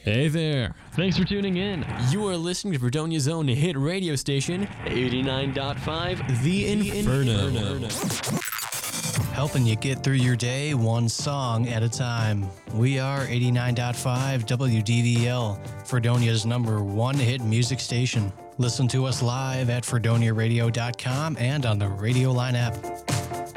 Hey there. Thanks for tuning in. You are listening to Fredonia's own hit radio station, 89.5 The Inferno. Helping you get through your day one song at a time. We are 89.5 WDVL, Fredonia's number one hit music station. Listen to us live at FredoniaRadio.com and on the Radio Line app.